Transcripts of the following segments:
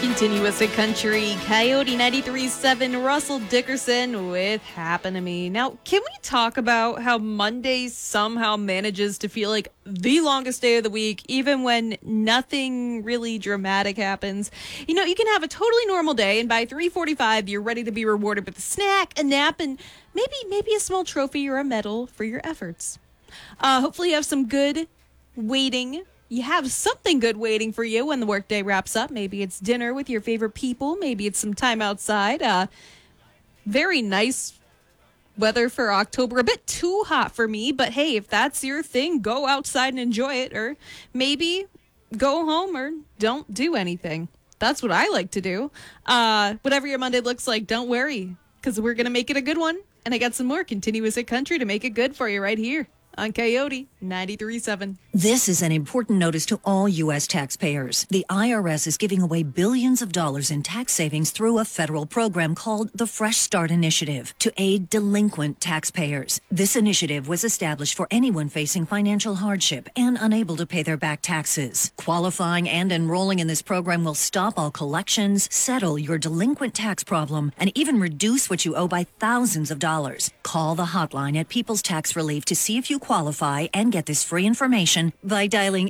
Continuous at Country, Coyote 93.7, Russell Dickerson with Happen to Me. Now, can we talk about how Monday somehow manages to feel like the longest day of the week, even when nothing really dramatic happens? You know, you can have a totally normal day, and by 3:45, you're ready to be rewarded with a snack, a nap, and maybe a small trophy or a medal for your efforts. Hopefully you have some good waiting. You have something good waiting for you when the workday wraps up. Maybe it's dinner with your favorite people. Maybe it's some time outside. Very nice weather for October. A bit too hot for me, but hey, if that's your thing, go outside and enjoy it. Or maybe go home or don't do anything. That's what I like to do. Whatever your Monday looks like, don't worry, because we're going to make it a good one. And I got some more Continuous at Country to make it good for you right here on Coyote 93.7. This is an important notice to all U.S. taxpayers. The IRS is giving away billions of dollars in tax savings through a federal program called the Fresh Start Initiative to aid delinquent taxpayers. This initiative was established for anyone facing financial hardship and unable to pay their back taxes. Qualifying and enrolling in this program will stop all collections, settle your delinquent tax problem, and even reduce what you owe by thousands of dollars. Call the hotline at People's Tax Relief to see if you qualify and get this free information by dialing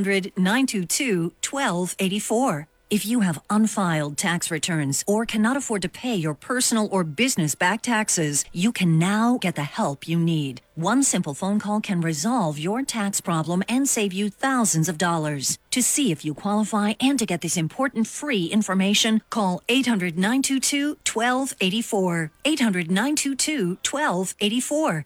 800-922-1284. If you have unfiled tax returns or cannot afford to pay your personal or business back taxes, you can now get the help you need. One simple phone call can resolve your tax problem and save you thousands of dollars. To see if you qualify and to get this important free information, call 800-922-1284. 800-922-1284.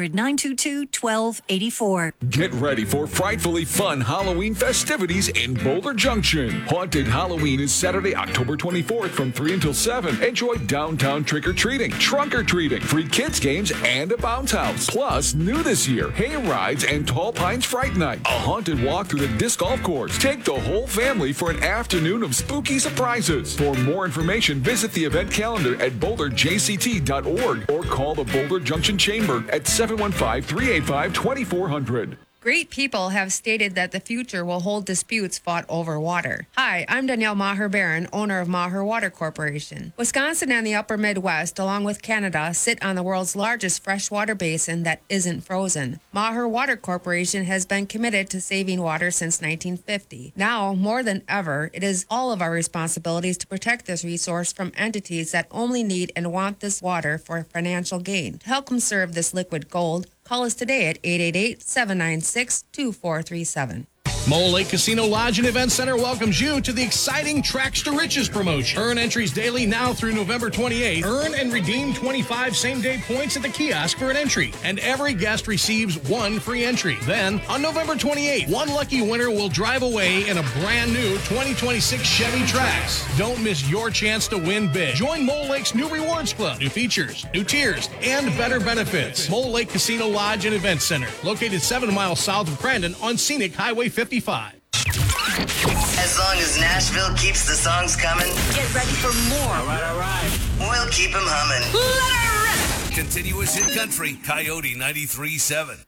800-922-1284. Get ready for frightfully fun Halloween festivities in Boulder Junction. Haunted Halloween is Saturday, October 24th from 3 until 7. Enjoy downtown trick-or-treating, trunk-or-treating, free kids games, and a bounce house. Plus, new this year, hay rides and Tall Pines Fright Night. A haunted walk through the disc golf course. Take the whole family for an afternoon of spooky surprises. For more information, visit the event calendar at boulderjct.org or call the Boulder Junction Chamber at 715-385-2400. Great people have stated that the future will hold disputes fought over water. Hi, I'm Danielle Maher-Barron, owner of Maher Water Corporation. Wisconsin and the upper Midwest, along with Canada, sit on the world's largest freshwater basin that isn't frozen. Maher Water Corporation has been committed to saving water since 1950. Now, more than ever, it is all of our responsibilities to protect this resource from entities that only need and want this water for financial gain. To help conserve this liquid gold, call us today at 888-796-2437. Mole Lake Casino Lodge and Event Center welcomes you to the exciting Tracks to Riches promotion. Earn entries daily now through November 28th. Earn and redeem 25 same-day points at the kiosk for an entry, and every guest receives one free entry. Then, on November 28th, one lucky winner will drive away in a brand new 2026 Chevy Trax. Don't miss your chance to win big. Join Mole Lake's new Rewards Club, new features, new tiers, and better benefits. Mole Lake Casino Lodge and Event Center, located 7 miles south of Crandon on Scenic Highway 55. As long as Nashville keeps the songs coming, get ready for more. All right. We'll keep them humming. Let her rip. Continuous Hit Country, Coyote 93.7.